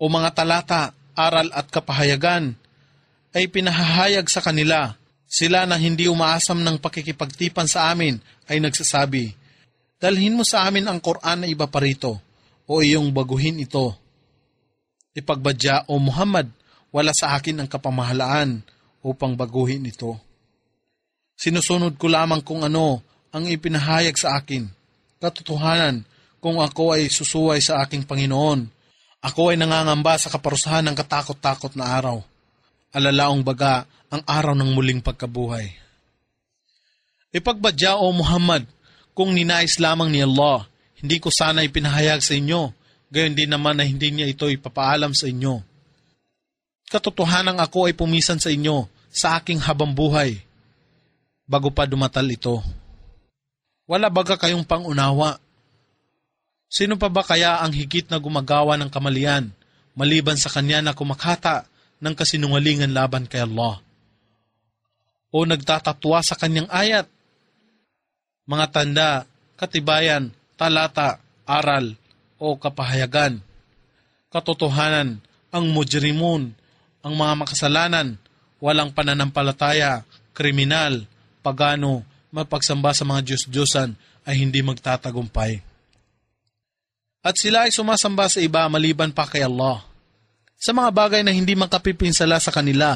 o mga talata, aral at kapahayagan ay pinahahayag sa kanila. Sila na hindi umaasam ng pakikipagtipan sa amin ay nagsasabi, dalhin mo sa amin ang Quran na iba pa rito o iyong baguhin ito. Ipagbadya, O Muhammad, wala sa akin ang kapamahalaan upang baguhin ito. Sinusunod ko lamang kung ano ang ipinahayag sa akin. Katotohanan, kung ako ay susuway sa aking Panginoon, ako ay nangangamba sa kaparusahan ng katakot-takot na araw. Alalaong baga ang araw ng muling pagkabuhay. Ipagbadya, O Muhammad, kung ninais lamang ni Allah, hindi ko sana ipinahayag sa inyo, gayon din naman na hindi niya ito ipapaalam sa inyo. Katotohanan ako ay pumisan sa inyo sa aking habang buhay, bago pa dumatal ito. Wala baga kayong pangunawa? Sino pa ba kaya ang higit na gumagawa ng kamalian, maliban sa kanya na kumakata ng kasinungalingan laban kay Allah? O nagtatatwa sa kanyang ayat? Mga tanda, katibayan, talata, aral, o kapahayagan. Katotohanan, ang mujrimun, ang mga makasalanan, walang pananampalataya, kriminal, pagano, mapagsamba sa mga Diyos-Diyosan ay hindi magtatagumpay. At sila ay sumasamba sa iba maliban pa kay Allah, sa mga bagay na hindi makapipinsala sa kanila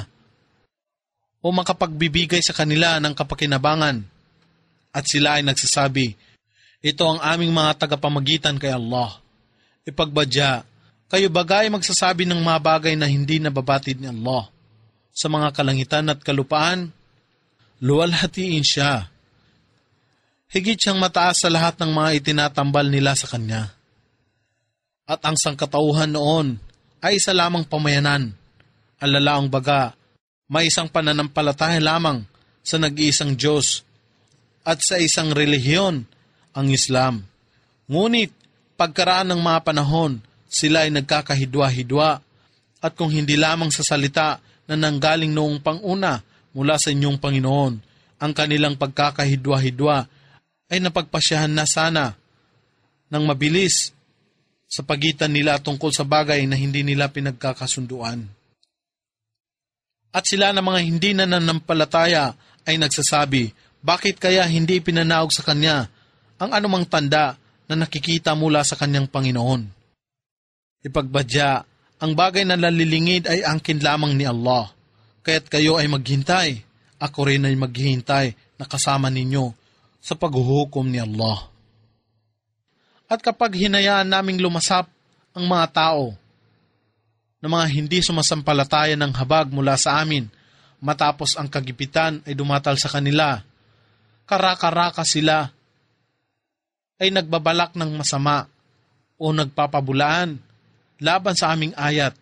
o makapagbibigay sa kanila ng kapakinabangan. At sila ay nagsasabi, ito ang aming mga tagapamagitan kay Allah. Ipagbadya, kayo bagay magsasabi ng mga bagay na hindi nababatid ni Allah. Sa mga kalangitan at kalupaan, luwalhatiin siya. Higit siyang mataas sa lahat ng mga itinatambal nila sa kanya. At ang sangkatauhan noon ay isa lamang pamayanan. Alalaang baga, may isang pananampalataya lamang sa nag-iisang Diyos at sa isang relihiyon, ang Islam. Ngunit, pagkaraan ng mga panahon, sila ay nagkakahidwa-hidwa at kung hindi lamang sa salita na nanggaling noong panguna mula sa inyong Panginoon, ang kanilang pagkakahidwa-hidwa ay napagpasyahan na sana ng mabilis sa pagitan nila tungkol sa bagay na hindi nila pinagkakasunduan. At sila na mga hindi nananampalataya ay nagsasabi, bakit kaya hindi pinanaog sa kanya ang anumang tanda na nakikita mula sa kanyang Panginoon? Ipagbadya, ang bagay na nalilingid ay angkin lamang ni Allah. Kaya't kayo ay maghintay, ako rin ay maghihintay na kasama ninyo sa paghuhukom ni Allah. At kapag hinayaan naming lumasap ang mga tao na mga hindi sumasampalataya ng habag mula sa amin, matapos ang kagipitan ay dumatal sa kanila, karaka-raka sila ay nagbabalak ng masama o nagpapabulaan laban sa aming ayat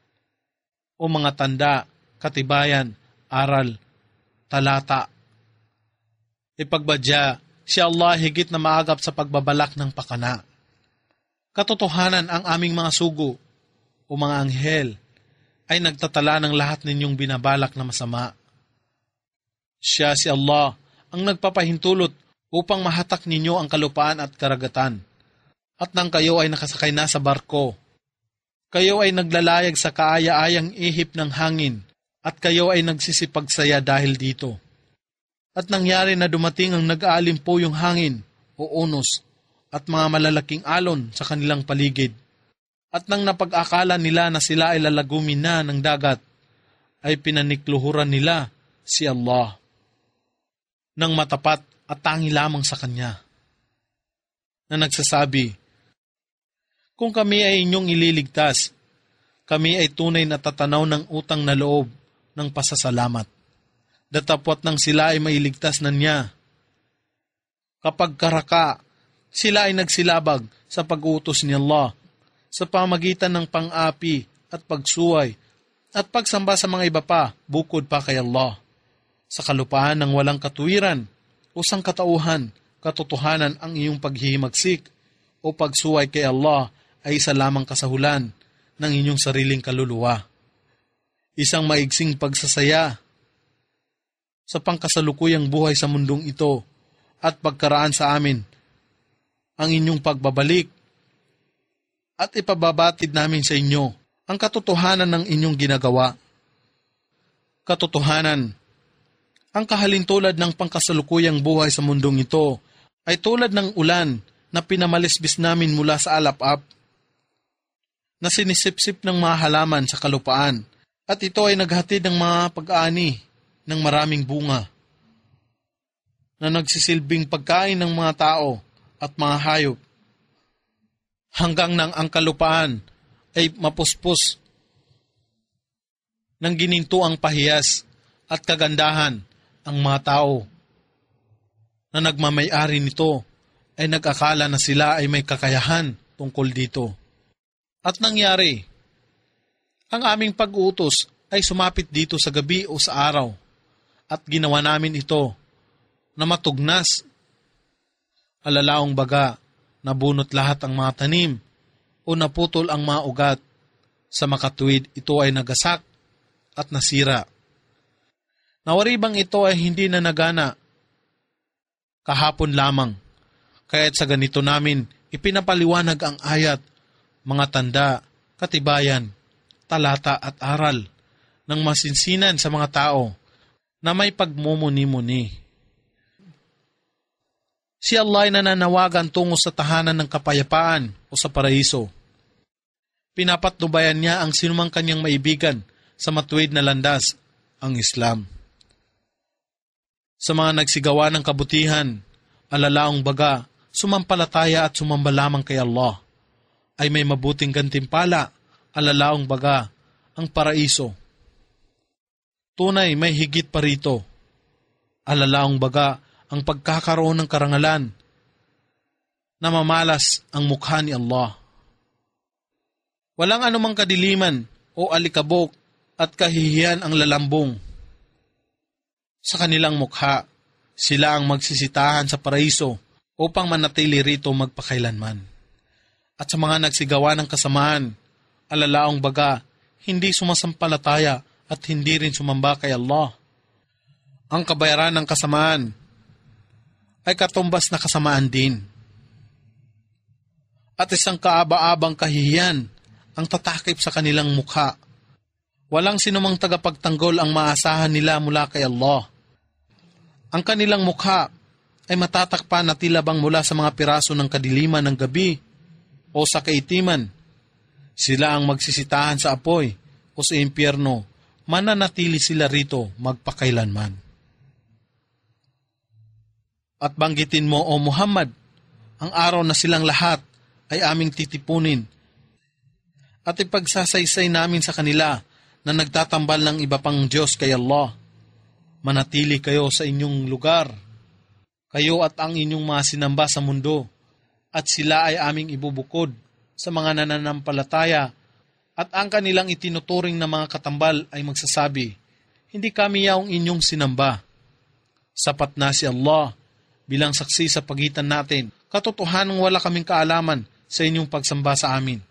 o mga tanda, katibayan, aral, talata. Ipagbadya, si Allah higit na maagap sa pagbabalak ng pakana. Katotohanan, ang aming mga sugo o mga anghel ay nagtatala ng lahat ninyong binabalak na masama. Siya si Allah ang nagpapahintulot upang mahatak ninyo ang kalupaan at karagatan. At nang kayo ay nakasakay na sa barko, kayo ay naglalayag sa kaaya-ayang ihip ng hangin at kayo ay nagsisipagsaya dahil dito. At nangyari na dumating ang nag-aalimpo yung hangin o unos at mga malalaking alon sa kanilang paligid. At nang napag-akala nila na sila ay lalagumin na ng dagat, ay pinanikluhuran nila si Allah ng matapat at tangi lamang sa Kanya, na nagsasabi, kung kami ay inyong ililigtas, kami ay tunay na tatanaw ng utang na loob ng pasasalamat. Datapwat nang sila ay mailigtas na niya. Kapag karaka, sila ay nagsilabag sa pag-utos ni Allah sa pamagitan ng pang-api at pagsuway at pagsamba sa mga iba pa bukod pa kay Allah. Sa kalupaan ng walang katuwiran o sangkatauhan, katotohanan ang iyong paghihimagsik o pagsuway kay Allah ay isa lamang kasahulan ng inyong sariling kaluluwa. Isang maigsing pagsasaya sa pangkasalukuyang buhay sa mundong ito at pagkaraan sa amin ang inyong pagbabalik at ipababatid namin sa inyo ang katotohanan ng inyong ginagawa. Katotohanan, ang kahalintulad ng pangkasalukuyang buhay sa mundong ito ay tulad ng ulan na pinamalisbis namin mula sa alap-ap, na sinisipsip ng mga halaman sa kalupaan, at ito ay naghatid ng mga pag-aani ng maraming bunga, na nagsisilbing pagkain ng mga tao at mga hayop, hanggang nang ang kalupaan ay mapuspos ng ginintuang pahiyas at kagandahan. Ang mga tao na nagmamay-ari nito ay nag-akala na sila ay may kakayahan tungkol dito. At nangyari, ang aming pag-utos ay sumapit dito sa gabi o sa araw, at ginawa namin ito na matugnas. Alalaong baga, nabunot lahat ang mga tanim o naputol ang mga ugat. Sa makatuwid, ito ay nagasak at nasira. Nawaribang ito ay hindi na nagana kahapon lamang, kaya't sa ganito namin ipinapaliwanag ang ayat, mga tanda, katibayan, talata at aral ng masinsinan sa mga tao na may pagmumuni-muni. Si Allah ay nananawagan tungo sa tahanan ng kapayapaan o sa paraiso. Pinapatnubayan niya ang sinumang kanyang maibigan sa matuwid na landas, ang Islam. Sa mga nagsigawa ng kabutihan, alalaong baga, sumampalataya at sumamba lamang kay Allah, ay may mabuting gantimpala, alalaong baga, ang paraiso. Tunay may higit pa rito, alalaong baga, ang pagkakaroon ng karangalan, na mamalas ang mukha ni Allah. Walang anumang kadiliman o alikabok at kahihiyan ang lalambong sa kanilang mukha. Sila ang magsisitahan sa paraiso upang manatili rito magpakailanman. At sa mga nagsigawa ng kasamaan, alalaong baga, hindi sumasampalataya at hindi rin sumamba kay Allah. Ang kabayaran ng kasamaan ay katumbas na kasamaan din. At isang kaaba-abang kahihiyan ang tatakip sa kanilang mukha. Walang sinumang tagapagtanggol ang maasahan nila mula kay Allah. Ang kanilang mukha ay matatakpan na tila bang mula sa mga piraso ng kadiliman ng gabi o sa kaitiman. Sila ang magsisitahan sa apoy o sa impyerno, mananatili sila rito magpakailanman. At banggitin mo, O Muhammad, ang araw na silang lahat ay aming titipunin at ipagsasaysay namin sa kanila na nagtatambal ng iba pang Diyos kay Allah. Manatili kayo sa inyong lugar, kayo at ang inyong mga sinamba sa mundo, at sila ay aming ibubukod sa mga nananampalataya, at ang kanilang itinuturing na mga katambal ay magsasabi, hindi kami yaong inyong sinamba. Sapat na si Allah bilang saksi sa pagitan natin, katotohanang wala kaming kaalaman sa inyong pagsamba sa amin.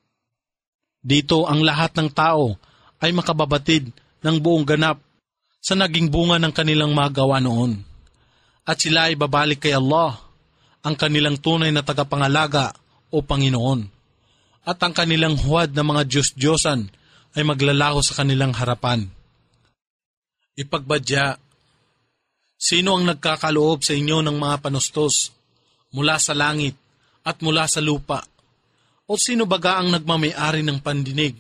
Dito ang lahat ng tao ay makababatid ng buong ganap sa naging bunga ng kanilang magawa noon. At sila ay babalik kay Allah, ang kanilang tunay na tagapangalaga o Panginoon. At ang kanilang huwad na mga Diyos-Diyosan ay maglalaho sa kanilang harapan. Ipagbadya, sino ang nagkakaloob sa inyo ng mga panustos mula sa langit at mula sa lupa? O sino baga ang nagmamay-ari ng pandinig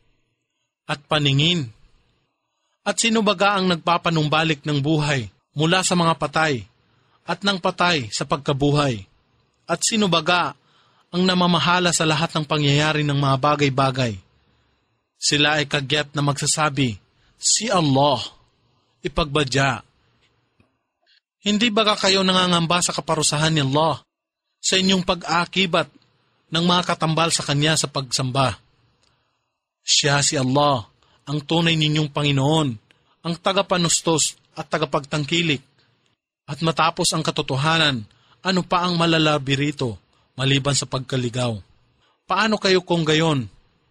at paningin? At sino baga ang nagpapanumbalik ng buhay mula sa mga patay at ng patay sa pagkabuhay? At sino baga ang namamahala sa lahat ng pangyayari ng mga bagay-bagay? Sila ay kagyat na magsasabi, si Allah. Ipagbadya, hindi baga kayo nangangamba sa kaparusahan ni Allah sa inyong pag-aakibat ng mga katambal sa Kanya sa pagsamba? Siya si Allah, ang tunay ninyong Panginoon, ang tagapanustos at tagapagtangkilik. At matapos ang katotohanan, ano pa ang malalabi rito maliban sa pagkaligaw? Paano kayo kung gayon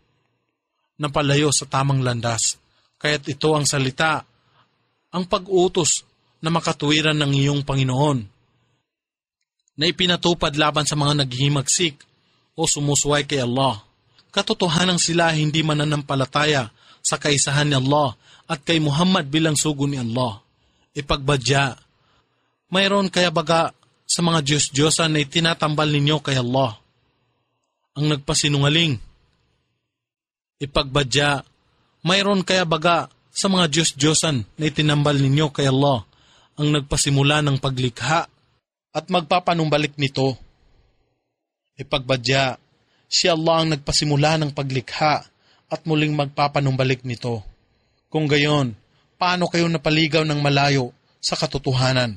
napalayo sa tamang landas? Kaya't ito ang salita, ang pag-utos na makatuwiran ng iyong Panginoon, na ipinatupad laban sa mga naghihimagsik o sumusuway kay Allah. Katotohanan sila hindi mananampalataya sa kaisahan ni Allah at kay Muhammad bilang sugo ni Allah. Ipagbadya, mayroon kaya baga sa mga Diyos-Diyosan na itinatambal ninyo kay Allah ang nagpasinungaling? Ipagbadya, mayroon kaya baga sa mga Diyos-Diyosan na itinambal ninyo kay Allah ang nagpasimula ng paglikha at magpapanumbalik nito? Ipagbadya, si Allah ang nagpasimula ng paglikha at muling magpapanumbalik nito. Kung gayon, paano kayo napaligaw ng malayo sa katotohanan?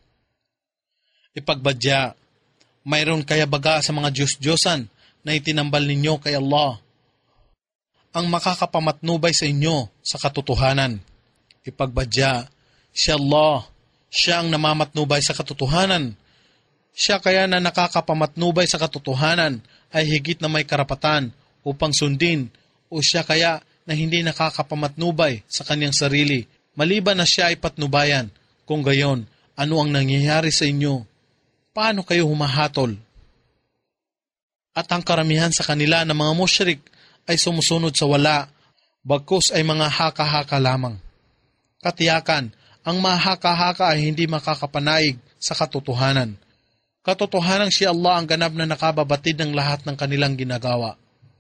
Ipagbadya, mayroon kaya baga sa mga Diyos-Diyosan na itinambal ninyo kay Allah ang makakapamatnubay sa inyo sa katotohanan? Ipagbadya, si Allah, siya ang namamatnubay sa katotohanan. Siya kaya na nakakapamatnubay sa katotohanan ay higit na may karapatan upang sundin, o siya kaya na hindi nakakapamatnubay sa kanyang sarili, maliban na siya ay patnubayan? Kung gayon, ano ang nangyayari sa inyo? Paano kayo humahatol? At ang karamihan sa kanila ng mga musyrik ay sumusunod sa wala, bagkus ay mga haka-haka lamang. Katiyakan, ang mga haka-haka ay hindi makakapanaig sa katotohanan. Katotohanan si Allah ang ganap na nakababatid ng lahat ng kanilang ginagawa.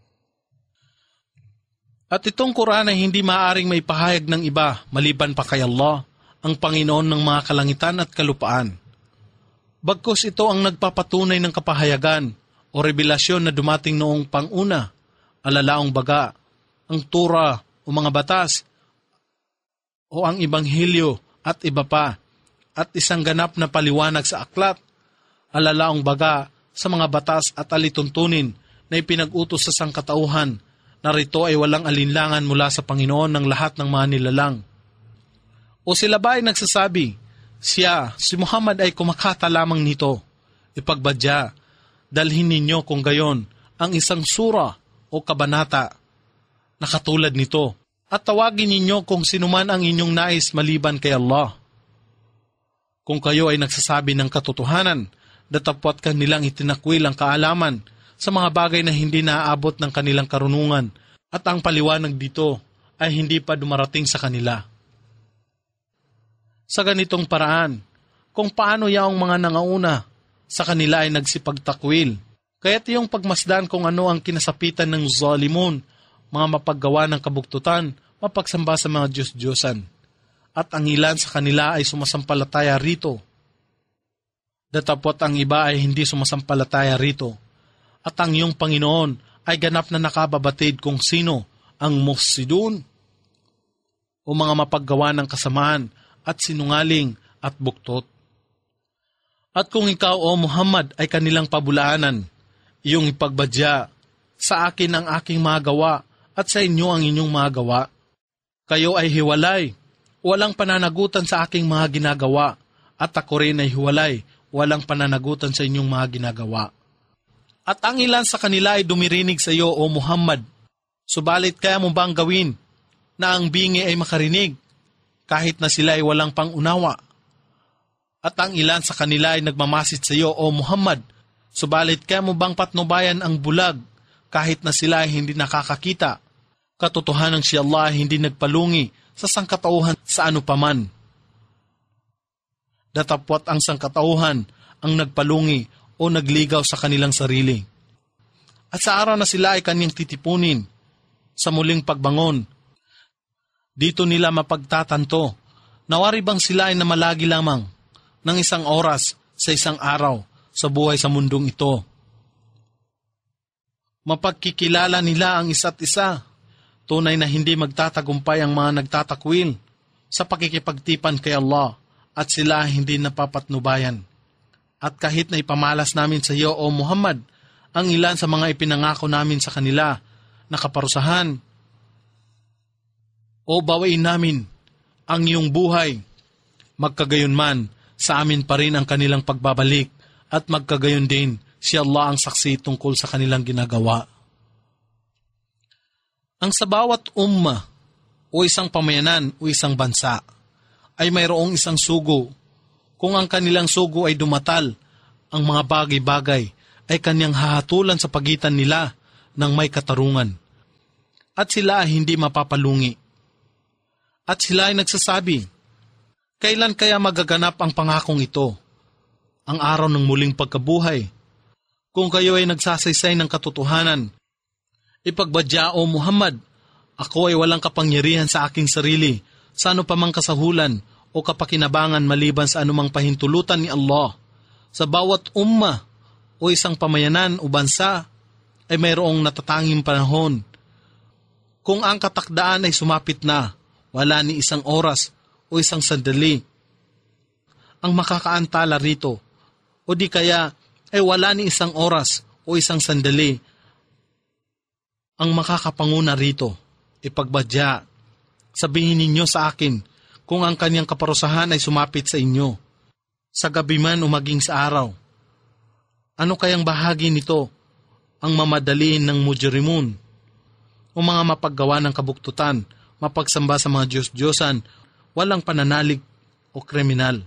At itong Quran ay hindi maaaring maipahayag ng iba maliban pa kay Allah, ang Panginoon ng mga kalangitan at kalupaan. Bagkus ito ang nagpapatunay ng kapahayagan o revelasyon na dumating noong panguna, alalaong baga, ang Torah o mga batas, o ang Ebanghelyo at iba pa, at isang ganap na paliwanag sa aklat, alalaong baga sa mga batas at alituntunin na ipinag-utos sa sangkatauhan, na rito ay walang alinlangan mula sa Panginoon ng lahat ng mga nilalang. O sila ba ay nagsasabi, si Muhammad ay kumakata lamang nito? Ipagbadya, dalhin ninyo kung gayon ang isang sura o kabanata na katulad nito, at tawagin ninyo kung sinuman ang inyong nais maliban kay Allah. Kung kayo ay nagsasabi ng katotohanan, datapwat kanilang itinakwil ang kaalaman sa mga bagay na hindi naaabot ng kanilang karunungan, at ang paliwanag dito ay hindi pa dumarating sa kanila. Sa ganitong paraan, kung paano yaong mga nangauna sa kanila ay nagsipagtakwil, kaya't yung pagmasdan kung ano ang kinasapitan ng zalimun, mga mapaggawa ng kabuktutan, mapagsamba sa mga Diyos-Diyosan, at ang ilan sa kanila ay sumasampalataya rito. Datapwat ang iba ay hindi sumasampalataya rito, at ang iyong Panginoon ay ganap na nakababatid kung sino ang mufsidun o mga mapaggawa ng kasamaan at sinungaling at buktot. At kung ikaw o Muhammad ay kanilang pabulaanan, iyong ipagbadya, sa akin ang aking mga gawa at sa inyo ang inyong mga gawa. Kayo ay hiwalay, walang pananagutan sa aking mga ginagawa, at ako rin ay hiwalay, walang pananagutan sa inyong mga ginagawa. At ang ilan sa kanila ay dumirinig sa iyo, O Muhammad. Subalit kaya mo bang gawin na ang bingi ay makarinig, kahit na sila ay walang pangunawa? At ang ilan sa kanila ay nagmamasid sa iyo, O Muhammad. Subalit kaya mo bang patnubayan ang bulag, kahit na sila ay hindi nakakakita? Katotohanan si Allah ay hindi nagpalungi sa sangkatauhan sa ano paman. Datapwat ang sangkatauhan ang nagpalungi o nagligaw sa kanilang sarili. At sa araw na sila ay kanyang titipunin, sa muling pagbangon, dito nila mapagtatanto, nawari bang sila ay namalagi lamang ng isang oras sa isang araw sa buhay sa mundong ito. Mapagkikilala nila ang isa't isa, tunay na hindi magtatagumpay ang mga nagtatakwil sa pakikipagtipan kay Allah, at sila hindi napapatnubayan. At kahit na ipamalas namin sa iyo, O Muhammad, ang ilan sa mga ipinangako namin sa kanila na kaparusahan, o bawain namin ang iyong buhay, magkagayon man sa amin pa rin ang kanilang pagbabalik, at magkagayon din si Allah ang saksi tungkol sa kanilang ginagawa. Ang sa bawat umma o isang pamayanan o isang bansa ay mayroong isang sugo. Kung ang kanilang sugo ay dumatal, ang mga bagay-bagay ay kanyang hahatulan sa pagitan nila ng may katarungan. At sila ay hindi mapapalungi. At sila ay nagsasabi, kailan kaya magaganap ang pangakong ito? Ang araw ng muling pagkabuhay. Kung kayo ay nagsasaysay ng katotohanan, ipagbadya o Muhammad, ako ay walang kapangyarihan sa aking sarili, sa ano pa mang kasahulan o kapakinabangan maliban sa anumang pahintulutan ni Allah. Sa bawat umma o isang pamayanan o bansa ay mayroong natatanging panahon. Kung ang katakdaan ay sumapit na, wala ni isang oras o isang sandali ang makakaantala rito, o di kaya ay wala ni isang oras o isang sandali ang makakapanguna rito. Ipagbadya, sabihin ninyo sa akin kung ang kanyang kaparusahan ay sumapit sa inyo, sa gabi man o maging sa araw. Ano kayang bahagi nito ang mamadaliin ng mujrimun o mga mapaggawa ng kabuktutan, mapagsamba sa mga Diyos-Diyosan, walang pananalig o kriminal?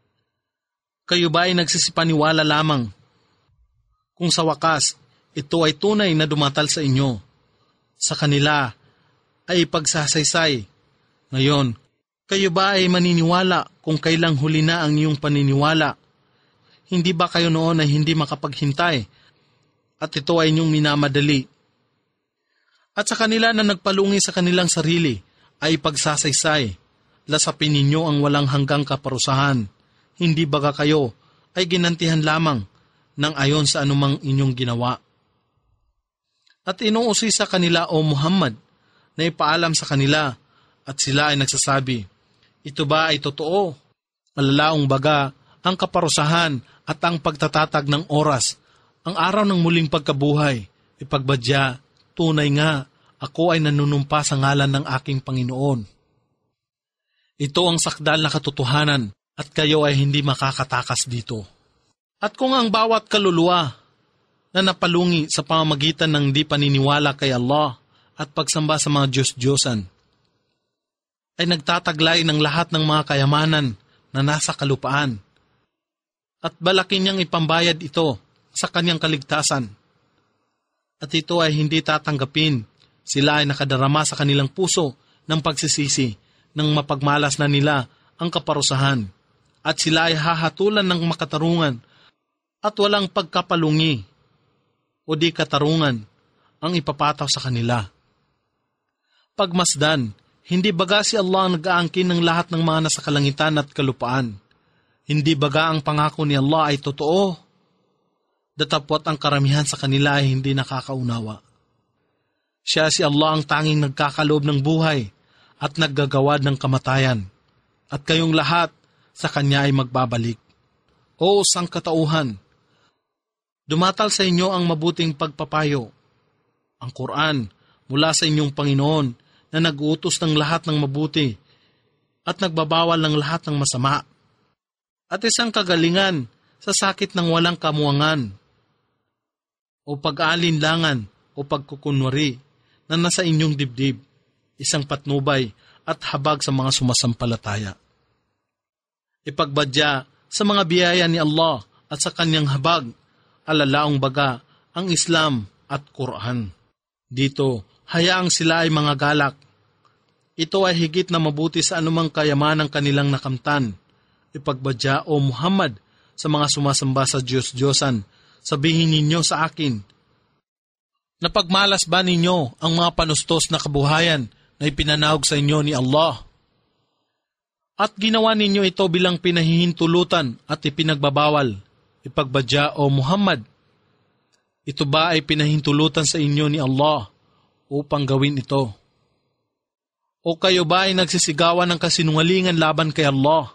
Kayo ba ay nagsisipaniwala lamang kung sa wakas ito ay tunay na dumatal sa inyo? Sa kanila ay pagsasaysay. Ngayon, kayo ba ay maniniwala kung kailang huli na ang iyong paniniwala? Hindi ba kayo noon ay hindi makapaghintay at ito ay inyong minamadali? At sa kanila na nagpalungi sa kanilang sarili ay pagsasaysay. Lasapin ninyo ang walang hanggang kaparusahan. Hindi baga kayo ay ginantihan lamang ng ayon sa anumang inyong ginawa? At inuusi sa kanila o Muhammad na ipaalam sa kanila at sila ay nagsasabi, ito ba ay totoo? Malalaong baga ang kaparusahan at ang pagtatatag ng oras, ang araw ng muling pagkabuhay. Ipagbadya, tunay nga, ako ay nanunumpa sa ngalan ng aking Panginoon. Ito ang sakdal na katotohanan at kayo ay hindi makakatakas dito. At kung ang bawat kaluluwa na napalungi sa pamamagitan ng di paniniwala kay Allah at pagsamba sa mga Diyos-Diyosan, ay nagtataglay ng lahat ng mga kayamanan na nasa kalupaan, at balakin niyang ipambayad ito sa kanyang kaligtasan. At ito ay hindi tatanggapin, sila ay nakadarama sa kanilang puso ng pagsisisi, nang mapagmalas na nila ang kaparusahan, at sila ay hahatulan ng makatarungan at walang pagkapalungi o di katarungan ang ipapataw sa kanila. Pagmasdan, hindi baga si Allah ang nag-aangkin ng lahat ng mga nasa kalangitan at kalupaan? Hindi baga ang pangako ni Allah ay totoo? Datapwat ang karamihan sa kanila ay hindi nakakaunawa. Siya si Allah ang tanging nagkakaloob ng buhay at naggagawad ng kamatayan, at kayong lahat sa Kanya ay magbabalik. O sangkatauhan, dumatal sa inyo ang mabuting pagpapayo, ang Quran, mula sa inyong Panginoon na nag-uutos ng lahat ng mabuti at nagbabawal ng lahat ng masama, at isang kagalingan sa sakit ng walang kamuangan o pag-aalinlangan o pagkukunwari na nasa inyong dibdib, isang patnubay at habag sa mga sumasampalataya. Ipagbadya sa mga biyaya ni Allah at sa kanyang habag, alalaong baga ang Islam at Quran. Dito, hayaang sila ay mga galak. Ito ay higit na mabuti sa anumang kayamanang kanilang nakamtan. Ipagbadya o Muhammad sa mga sumasamba sa Diyos-Diyosan, sabihin ninyo sa akin, napagmalas ba ninyo ang mga panustos na kabuhayan na ipinanahog sa inyo ni Allah? At ginawa ninyo ito bilang pinahihintulutan at ipinagbabawal. Ipagbadya o Muhammad, ito ba ay pinahintulutan sa inyo ni Allah upang gawin ito? O kayo ba ay nagsisigawan ng kasinungalingan laban kay Allah?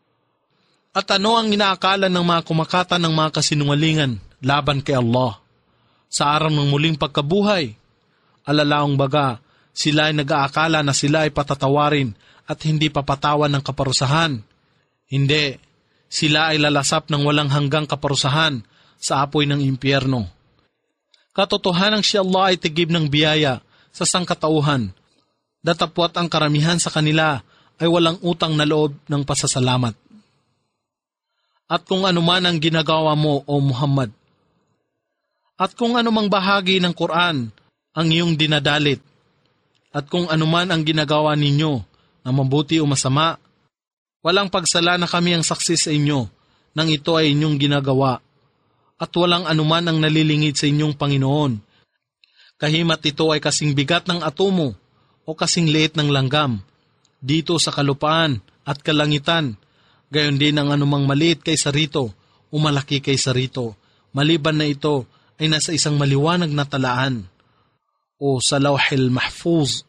At ano ang inaakala ng mga kumakata ng mga kasinungalingan laban kay Allah? Sa araw ng muling pagkabuhay, alalaong baga, sila ay nag-aakala na sila ay patatawarin at hindi papatawan ng kaparusahan. Hindi, sila ay lalasap ng walang hanggang kaparusahan sa apoy ng impyerno. Katotohanang si Allah ay tigib ng biyaya sa sangkatauhan, datapwat ang karamihan sa kanila ay walang utang na loob ng pasasalamat. At kung anuman ang ginagawa mo, O Muhammad, At kung anumang bahagi ng Quran ang iyong dinadalit, at kung anuman ang ginagawa ninyo na mabuti o masama, walang pagsala na kami ang saksi sa inyo nang ito ay inyong ginagawa, at walang anuman ang nalilingid sa inyong Panginoon. Kahimat ito ay kasing bigat ng atomo o kasing liit ng langgam dito sa kalupaan at kalangitan. Gayon din ang anumang maliit kaysa rito o malaki kaysa rito, maliban na ito ay nasa isang maliwanag na talaan o sa Lawhil Mahfuz.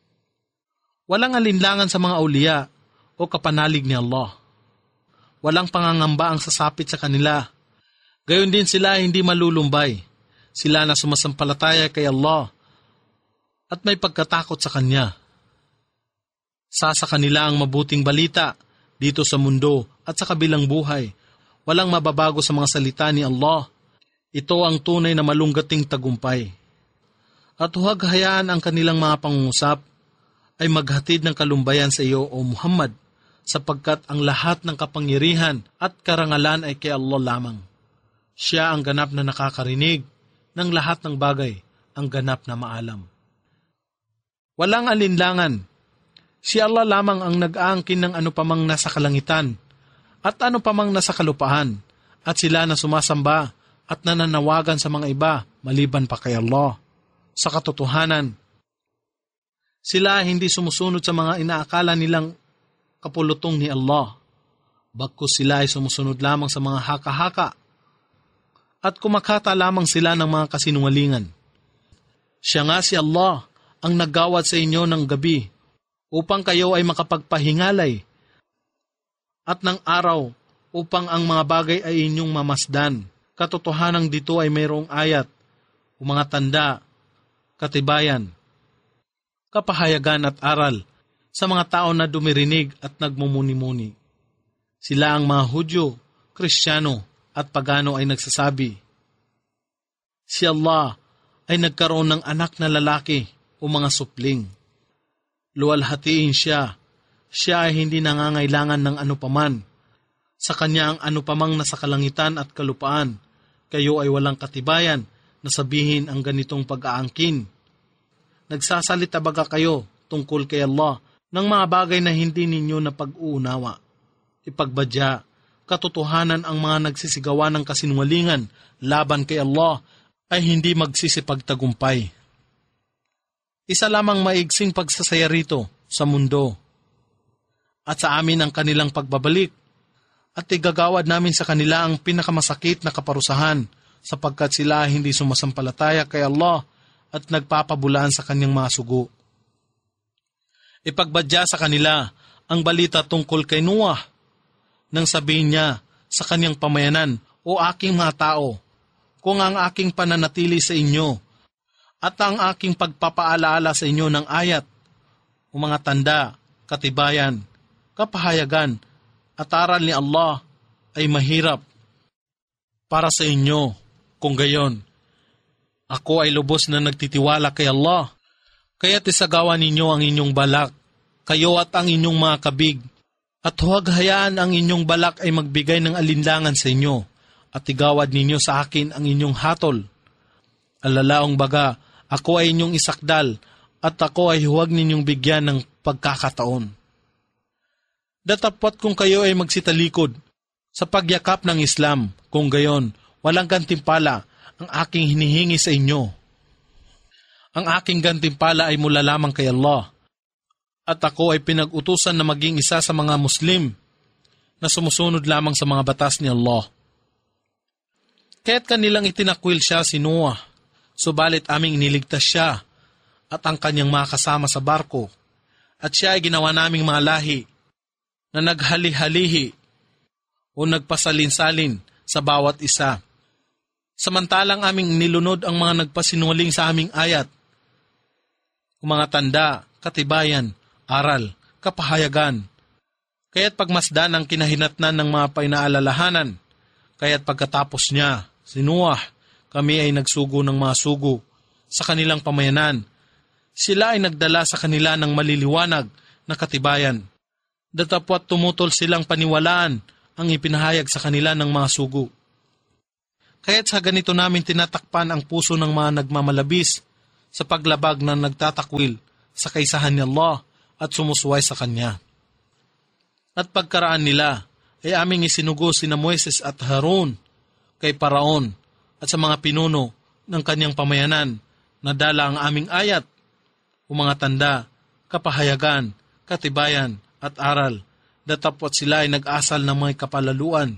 Walang alinlangan sa mga awliya o kapanalig ni Allah. Walang pangangamba ang sasapit sa kanila. Gayon din sila hindi malulumbay. Sila na sumasampalataya kay Allah at may pagkatakot sa Kanya. Sa kanila ang mabuting balita dito sa mundo at sa kabilang buhay. Walang mababago sa mga salita ni Allah. Ito ang tunay na malunggating tagumpay. At huwag hayaan ang kanilang mga pangungusap ay maghatid ng kalumbayan sa iyo, O Muhammad, sapagkat ang lahat ng kapangyarihan at karangalan ay kay Allah lamang. Siya ang ganap na nakakarinig ng lahat ng bagay, ang ganap na maalam. Walang alinlangan. Si Allah lamang ang nag-aangkin ng ano pamang nasa kalangitan at ano pamang nasa kalupaan, at sila na sumasamba at nananawagan sa mga iba maliban pa kay Allah. Sa katotohanan, sila hindi sumusunod sa mga inaakala nilang kapulutong ni Allah. Bagkus sila ay sumusunod lamang sa mga haka-haka at kumakata lamang sila ng mga kasinungalingan. Siya nga si Allah ang naggawad sa inyo ng gabi upang kayo ay makapagpahingalay at ng araw upang ang mga bagay ay inyong mamasdan. Katotohanang dito ay mayroong ayat o mga tanda, katibayan, kapahayagan at aral sa mga tao na dumirinig at nagmumuni-muni. Sila ang mga Hudyo, Kristiyano at Pagano ay nagsasabi, si Allah ay nagkaroon ng anak na lalaki o mga supling. Luwalhatiin siya. Siya ay hindi nangangailangan ng anupaman. Sa kanya ang anupamang nasa kalangitan at kalupaan. Kayo ay walang katibayan na sabihin ang ganitong pag-aangkin. Nagsasalita baga kayo tungkol kay Allah ng mga bagay na hindi ninyo na pag-uunawa? Ipagbadya, katotohanan ang mga nagsisigawa ng kasinungalingan laban kay Allah ay hindi magsisipagtagumpay. Isa lamang maigsing pagsasaya rito sa mundo at sa amin ang kanilang pagbabalik at igagawad namin sa kanila ang pinakamasakit na kaparusahan sapagkat sila hindi sumasampalataya kay Allah at nagpapabulaan sa kanyang mga sugo. Ipagbadya sa kanila ang balita tungkol kay Noah nang sabihin niya sa kanyang pamayanan, o aking mga tao, kung ang aking pananatili sa inyo at ang aking pagpapaalaala sa inyo ng ayat o mga tanda, katibayan, kapahayagan at aral ni Allah ay mahirap para sa inyo. Kung gayon, ako ay lubos na nagtitiwala kay Allah. Kaya't isagawa ninyo ang inyong balak, kayo at ang inyong mga kabig, at huwag hayaan ang inyong balak ay magbigay ng alinlangan sa inyo, at igawad ninyo sa akin ang inyong hatol. Alalaong baga, ako ay inyong isakdal, at ako ay huwag ninyong bigyan ng pagkakataon. Datapwat kung kayo ay magsitalikod sa pagyakap ng Islam, kung gayon, walang gantimpala ang aking hinihingi sa inyo. Ang aking gantimpala ay mula lamang kay Allah, at ako ay pinag-utusan na maging isa sa mga Muslim na sumusunod lamang sa mga batas ni Allah. Kaya't kanilang itinakwil siya si Noah, subalit aming iniligtas siya at ang kanyang mga kasama sa barko, at siya ay ginawa naming mga lahi na naghali-halihi o nagpasalin-salin sa bawat isa. Samantalang aming nilunod ang mga nagpasinungaling sa aming ayat, mga tanda, katibayan, aral, kapahayagan. Kaya't pagmasdan ang kinahinatnan ng mga painaalalahanan, kaya't pagkatapos niya, si Noah, kami ay nagsugo ng mga sugo sa kanilang pamayanan. Sila ay nagdala sa kanila ng maliliwanag na katibayan. Datapwat tumutol silang paniwalaan ang ipinahayag sa kanila ng mga sugo. Kaya't sa ganito namin tinatakpan ang puso ng mga nagmamalabis sa paglabag na nagtatakwil sa kaisahan ni Allah at sumusuway sa Kanya. At pagkaraan nila ay aming isinugo sina Moises at Harun kay Paraon at sa mga pinuno ng kanyang pamayanan na dala ang aming ayat o mga tanda, kapahayagan, katibayan at aral, datapwat sila ay nag-asal ng mga kapalaluan.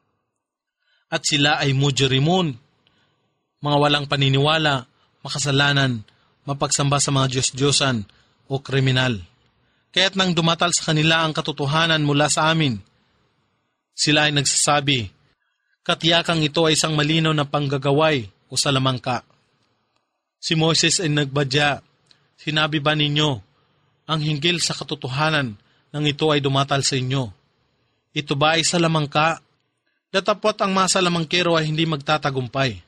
At sila ay mujrimun, mga walang paniniwala, makasalanan, mapagsamba sa mga Diyos-Diyosan o kriminal. Kaya't nang dumatal sa kanila ang katotohanan mula sa amin, sila ay nagsasabi, katiyakang ito ay isang malinaw na panggagaway o salamangka. Si Moises ay nagbadya, sinabi ba ninyo, ang hinggil sa katotohanan nang ito ay dumatal sa inyo? Ito ba ay salamangka? Datapwat ang mga salamangkero ay hindi magtatagumpay.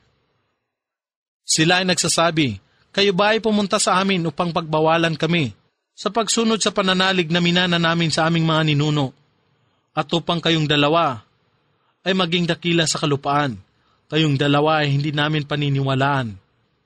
Sila ay nagsasabi, kayo ba ay pumunta sa amin upang pagbawalan kami sa pagsunod sa pananalig na minana namin sa aming mga ninuno, at upang kayong dalawa ay maging dakila sa kalupaan, kayong dalawa ay hindi namin paniniwalaan.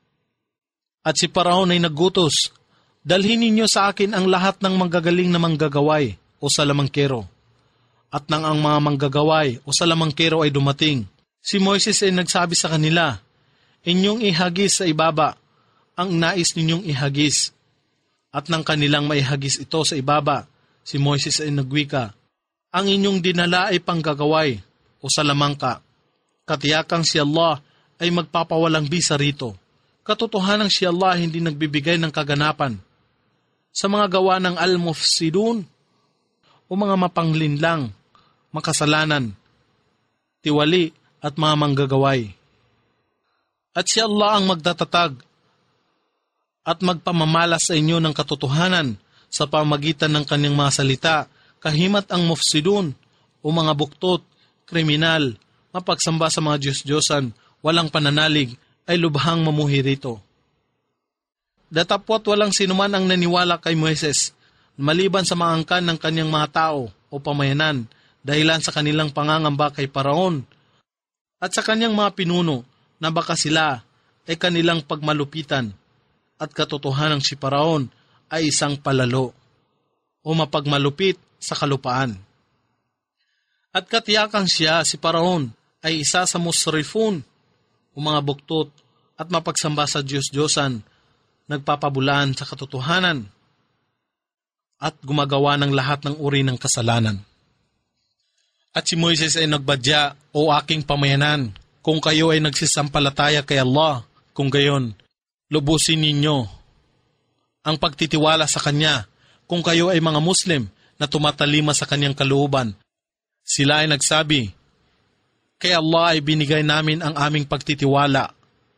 At si Paraon ay naggutos, dalhin ninyo sa akin ang lahat ng manggagaling na manggagaway o salamangkero. At nang ang mga manggagaway o salamangkero ay dumating, si Moises ay nagsabi sa kanila, inyong ihagis sa ibaba ang nais ninyong ihagis. At nang kanilang maihagis ito sa ibaba, si Moises ay nagwika, ang inyong dinala ay panggagaway o salamangka. Katiyakang si Allah ay magpapawalang bisa rito. Katotohanang si Allah hindi nagbibigay ng kaganapan sa mga gawa ng al-mufsidun o mga mapanglinlang, makasalanan, tiwali at mga manggagaway. At si Allah ang magtatatag at magpamamalas sa inyo ng katotohanan sa pamagitan ng kanyang mga salita, kahimat ang mufsidun o mga buktot, kriminal, mapagsamba sa mga Diyos-Diyosan, walang pananalig, ay lubhang mamuhi rito. Datapwat walang sinuman ang naniwala kay Moises, maliban sa mga angkan ng kanyang mga tao o pamayanan, dahilan sa kanilang pangangamba kay Paraon, at sa kanyang mga pinuno, na baka sila ay kanilang pagmalupitan, at katotohanang si Paraon ay isang palalo, o mapagmalupit sa kalupaan. At katiyakang siya, si Paraon, ay isa sa musrifun, o mga buktot, at mapagsamba sa Diyos-Diyosan, nagpapabulaan sa katotohanan, at gumagawa ng lahat ng uri ng kasalanan. At si Moises ay nagbadya, o aking pamayanan, kung kayo ay nagsisampalataya kay Allah, kung gayon, lubusin ninyo ang pagtitiwala sa Kanya, kung kayo ay mga Muslim na tumatalima sa Kanyang kalooban. Sila ay nagsabi, kay Allah ay binigay namin ang aming pagtitiwala.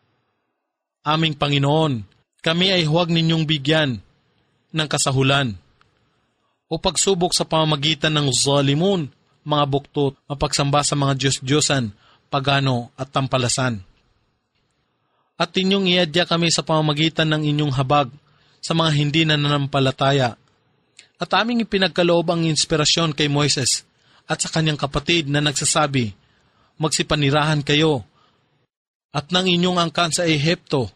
Aming Panginoon, kami ay huwag ninyong bigyan ng kasahulan o pagsubok sa pamamagitan ng zalimun, mga buktot, mapagsamba sa mga Diyos-Diyosan, pagano at tampalasan. At inyong iadya kami sa pamamagitan ng inyong habag sa mga hindi nananampalataya. At aming ipinagkaloob ang inspirasyon kay Moises at sa kanyang kapatid na nagsasabi, magsipanirahan kayo at ng inyong angkan sa Ehipto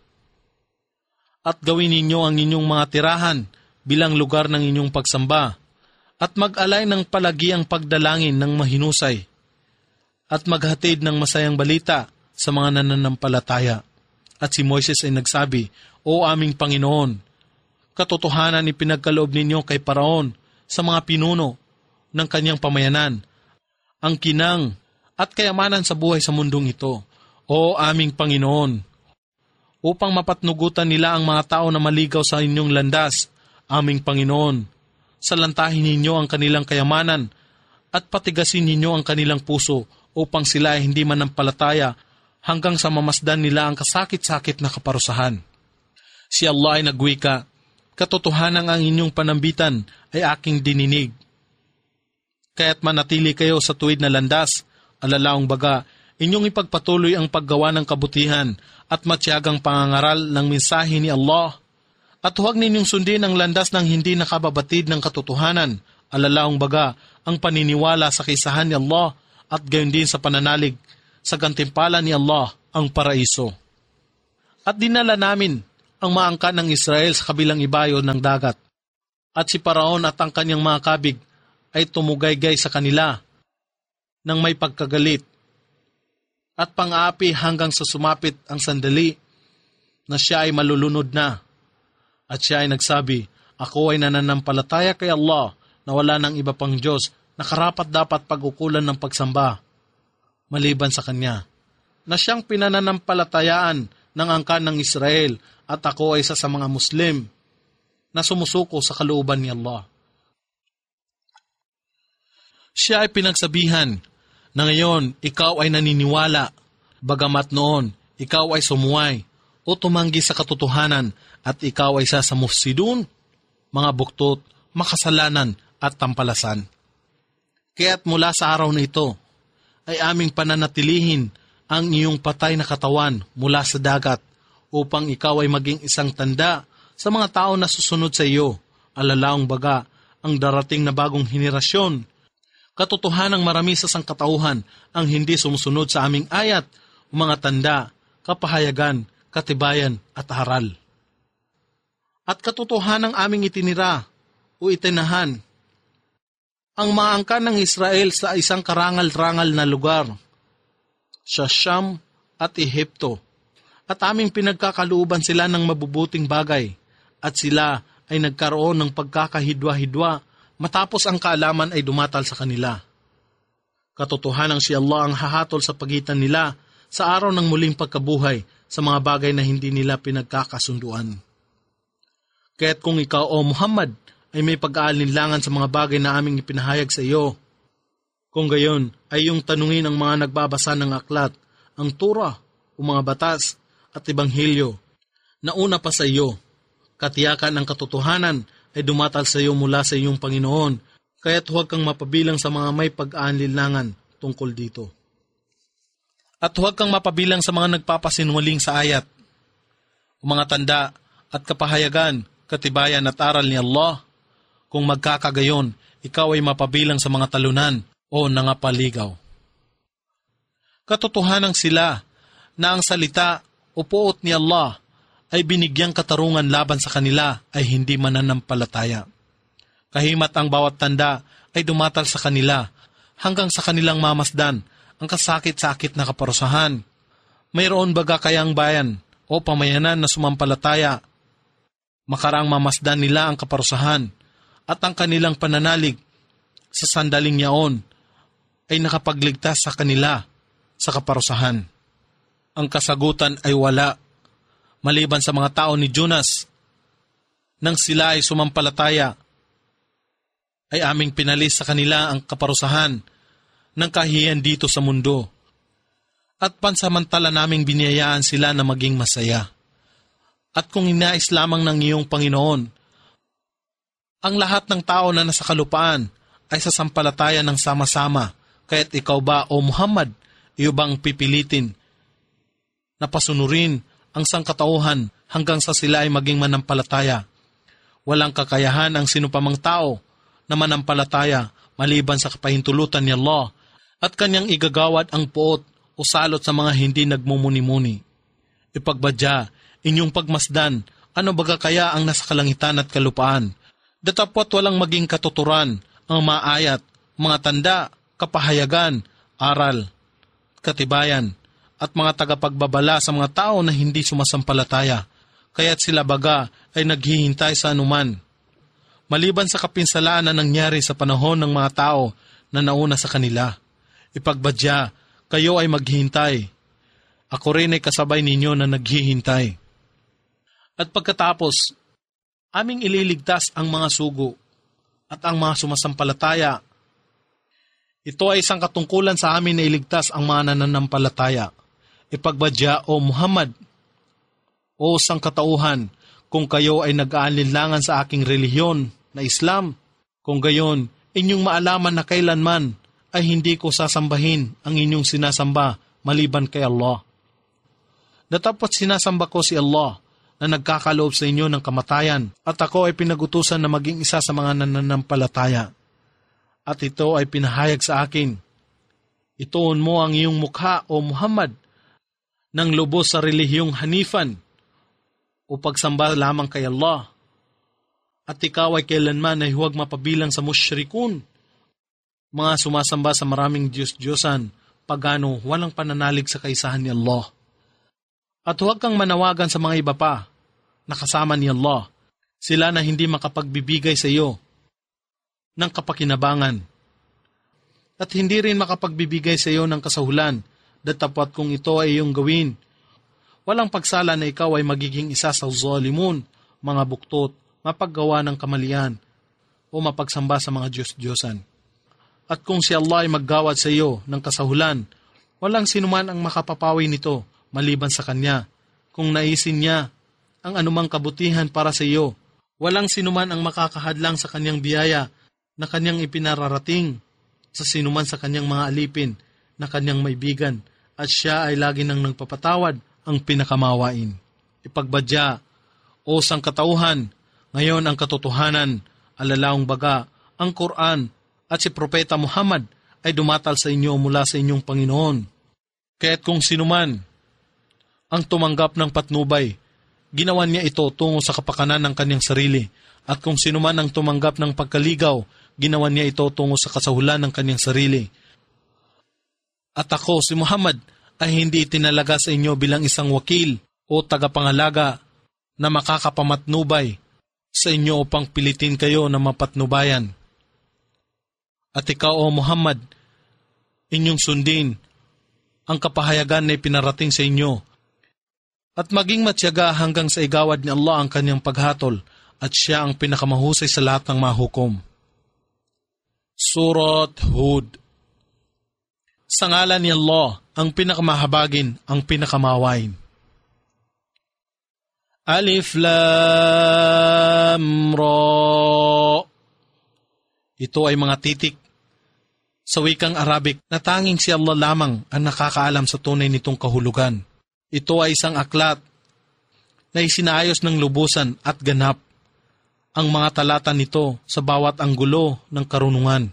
at gawin ninyo ang inyong mga tirahan bilang lugar ng inyong pagsamba at mag-alay ng palagiang pagdalangin ng mahinusay at maghatid ng masayang balita sa mga nananampalataya. At si Moises ay nagsabi, O aming Panginoon, katotohanan ipinagkaloob ninyo kay Paraon sa mga pinuno ng kanyang pamayanan, ang kinang at kayamanan sa buhay sa mundong ito, O aming Panginoon, upang mapatnugutan nila ang mga tao na maligaw sa inyong landas, aming Panginoon, salantahin ninyo ang kanilang kayamanan at patigasin ninyo ang kanilang puso upang sila ay hindi manampalataya hanggang sa mamasdan nila ang kasakit-sakit na kaparusahan. Si Allah ay nagwika, katotohanan ang inyong panambitan ay aking dininig. Kaya't manatili kayo sa tuwid na landas, alalaong baga, inyong ipagpatuloy ang paggawa ng kabutihan at matyagang pangangaral ng mensahe ni Allah. At huwag ninyong sundin ang landas ng hindi nakababatid ng katotohanan, alalaong baga, ang paniniwala sa kaisahan ni Allah at gayon din sa pananalig sa gantimpala ni Allah ang paraiso. At dinala namin ang mga angkan ng Israel sa kabilang ibayo ng dagat. At si Paraon at ang kanyang mga kabig ay tumugaygay sa kanila nang may pagkagalit at pang-aapi hanggang sa sumapit ang sandali na siya ay malulunod na. At siya ay nagsabi, ako ay nananampalataya kay Allah na wala ng iba pang Diyos na karapat-dapat pag-ukulan ng pagsamba maliban sa Kanya, na siyang pinananampalatayaan ng angkan ng Israel at ako ay isa sa mga Muslim na sumusuko sa kalooban ni Allah. Siya ay pinagsabihan na ngayon ikaw ay naniniwala, bagamat noon ikaw ay sumuway o tumanggi sa katotohanan at ikaw ay isa sa mufsidun, mga buktot, makasalanan at tampalasan. Kaya't mula sa araw na ito ay aming pananatilihin ang iyong patay na katawan mula sa dagat upang ikaw ay maging isang tanda sa mga tao na susunod sa iyo, alalaong baga ang darating na bagong henerasyon. Katotohanang marami sa sangkatauhan ang hindi sumusunod sa aming ayat, mga tanda, kapahayagan, katibayan at aral. At katotohanang aming itinira o itinahan ang mga angkan ng Israel sa isang karangal-rangal na lugar, sa Siyam at Ehipto, at aming pinagkakalooban sila ng mabubuting bagay, at sila ay nagkaroon ng pagkakahidwa-hidwa matapos ang kaalaman ay dumatal sa kanila. Katotohanang si Allah ang hahatol sa pagitan nila sa araw ng muling pagkabuhay sa mga bagay na hindi nila pinagkakasunduan. Kaya't kung ikaw o Muhammad ay may pag-aalinlangan sa mga bagay na aming ipinahayag sa iyo, kung gayon ay yung tanungin ang mga nagbabasa ng aklat, ang Torah o mga batas at Ebanghelyo na una pa sa iyo. Katiyakan ng katotohanan ay dumatal sa iyo mula sa iyong Panginoon, kaya't huwag kang mapabilang sa mga may pag-aalinlangan tungkol dito. At huwag kang mapabilang sa mga nagpapasinungaling sa ayat, o mga tanda at kapahayagan, katibayan at aral ni Allah. Kung magkakagayon, ikaw ay mapabilang sa mga talunan o nangapaligaw. Katotohanan sila na ang salita o puot ni Allah ay binigyang katarungan laban sa kanila ay hindi mananampalataya. Kahimat ang bawat tanda ay dumatal sa kanila hanggang sa kanilang mamasdan ang kasakit-sakit na kaparusahan. Mayroon baga kayang bayan o pamayanan na sumampalataya, makaraang mamasdan nila ang kaparusahan at ang kanilang pananalig sa sandaling yaon ay nakapagligtas sa kanila sa kaparusahan. Ang kasagutan ay wala, maliban sa mga tao ni Jonas. Nang sila ay sumampalataya, ay aming pinalis sa kanila ang kaparusahan ng kahihiyan dito sa mundo. At pansamantala naming biniyayaan sila na maging masaya. At kung inais lamang ng iyong Panginoon, ang lahat ng tao na nasa kalupaan ay sasampalataya ng sama-sama, kaya't ikaw ba o Muhammad, iyo bang pipilitin na pasunurin ang sangkatauhan hanggang sa sila ay maging manampalataya? Walang kakayahan ang sinupamang tao na manampalataya maliban sa kapahintulutan ni Allah at kanyang igagawad ang puot o salot sa mga hindi nagmumuni-muni. Ipagbadya, inyong pagmasdan, ano baga kaya ang nasa kalangitan at kalupaan? Datapwat walang maging katuturan ang mga ayat, mga tanda, kapahayagan, aral, katibayan, at mga tagapagbabala sa mga tao na hindi sumasampalataya, kaya't sila baga ay naghihintay sa anuman. Maliban sa kapinsalaan na nangyari sa panahon ng mga tao na nauna sa kanila, ipagbadya, kayo ay maghihintay. Ako rin ay kasabay ninyo na naghihintay. At pagkatapos, aming ililigtas ang mga sugo at ang mga sumasampalataya. Ito ay isang katungkulan sa amin na iligtas ang mga nananampalataya. Ipagbadya o Muhammad, o sangkatauhan, kung kayo ay nag-aalinlangan sa aking relihiyon na Islam, kung gayon, inyong maalaman na kailanman ay hindi ko sasambahin ang inyong sinasamba maliban kay Allah. Datapwat sinasamba ko si Allah na nagkakaloob sa inyo ng kamatayan at ako ay pinagutusan na maging isa sa mga nananampalataya. At ito ay pinahayag sa akin, ituon mo ang iyong mukha o Muhammad ng lubos sa relihiyong Hanifan o pagsamba lamang kay Allah. At ikaw ay kailanman ay huwag mapabilang sa musyrikun, mga sumasamba sa maraming Diyos-Diyosan, pagano walang pananalig sa kaisahan ni Allah. At huwag kang manawagan sa mga iba pa na kasama ni Allah, sila na hindi makapagbibigay sa iyo ng kapakinabangan at hindi rin makapagbibigay sa iyo ng kasahulan, datapwat kung ito ay iyong gawin. Walang pagsala na ikaw ay magiging isa sa zalimun, mga buktot, mapaggawa ng kamalian o mapagsamba sa mga Diyos-Diyosan. At kung si Allah ay maggawad sa iyo ng kasahulan, walang sinuman ang makapapawi nito maliban sa Kanya. Kung naisin niya ang anumang kabutihan para sa iyo, walang sinuman ang makakahadlang sa Kanyang biyaya na Kanyang ipinararating sa sinuman sa Kanyang mga alipin na Kanyang maibigan, at siya ay lagi nang nagpapatawad, ang pinakamawain. Ipagbadya, o sangkatauhan, ngayon ang katotohanan, alalaong baga, ang Quran at si Propeta Muhammad ay dumatal sa inyo mula sa inyong Panginoon. Kaya't kung sinuman ang tumanggap ng patnubay, ginawan niya ito tungo sa kapakanan ng kanyang sarili, at kung sinuman ang tumanggap ng pagkaligaw, ginawan niya ito tungo sa kasahulan ng kanyang sarili. At ako, si Muhammad, ay hindi itinalaga sa inyo bilang isang wakil o tagapangalaga na makakapamatnubay sa inyo upang pilitin kayo na mapatnubayan. At ikaw, o Muhammad, inyong sundin ang kapahayagan na ipinarating sa inyo at maging matyaga hanggang sa igawad ni Allah ang kanyang paghatol, at siya ang pinakamahusay sa lahat ng mahukom. Surat Hud. Sa ngalan ni Allah, ang pinakamahabagin, ang pinakamawain. Alif Lam Ra. Ito ay mga titik sa wikang Arabic na tanging si Allah lamang ang nakakaalam sa tunay nitong kahulugan. Ito ay isang aklat na isinaayos ng lubusan at ganap ang mga talata nito sa bawat anggulo ng karunungan.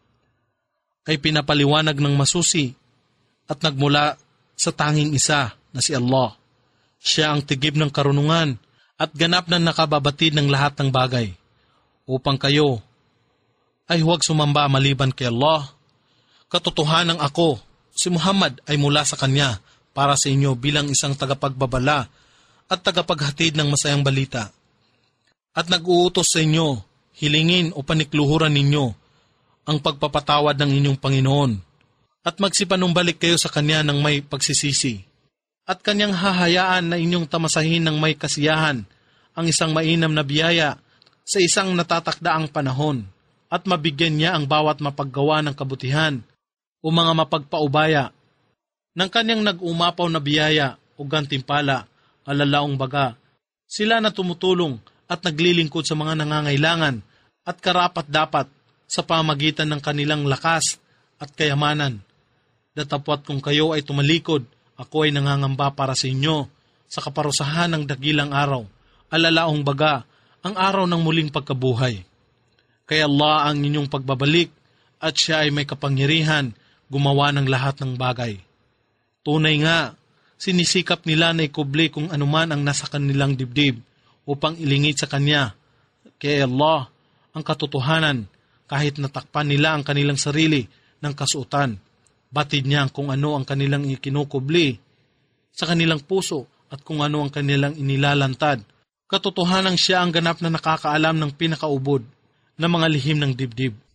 Ay pinapaliwanag ng masusi at nagmula sa tanging isa na si Allah. Siya ang tigib ng karunungan at ganap na nakababatid ng lahat ng bagay, upang kayo ay huwag sumamba maliban kay Allah. Katotohanan ako, si Muhammad, ay mula sa Kanya para sa inyo bilang isang tagapagbabala at tagapaghatid ng masayang balita. At nag-uutos sa inyo, hilingin o panikluhuran ninyo ang pagpapatawad ng inyong Panginoon, at magsipanumbalik kayo sa Kanya ng may pagsisisi, at Kanyang hahayaan na inyong tamasahin ng may kasiyahan ang isang mainam na biyaya sa isang natatakdaang panahon, at mabigyan niya ang bawat mapaggawa ng kabutihan o mga mapagpaubaya ng Kanyang nag-umapaw na biyaya o gantimpala, alalaong baga. Sila na tumutulong at naglilingkod sa mga nangangailangan at karapat-dapat sa pamagitan ng kanilang lakas at kayamanan. Datapwat kung kayo ay tumalikod, ako ay nangangamba para sa inyo sa kaparusahan ng dakilang araw, alalaong baga, ang araw ng muling pagkabuhay. Kaya Allah ang inyong pagbabalik, at siya ay may kapangyarihan gumawa ng lahat ng bagay. Tunay nga, sinisikap nila na ikubli kung anuman ang nasa kanilang dibdib upang ilingid sa Kanya. Kaya Allah ang katotohanan, kahit natakpan nila ang kanilang sarili ng kasuotan. Batid niya kung ano ang kanilang ikinukubli sa kanilang puso at kung ano ang kanilang inilalantad. Katotohanan siya ang ganap na nakakaalam ng pinakaubod na mga lihim ng dibdib.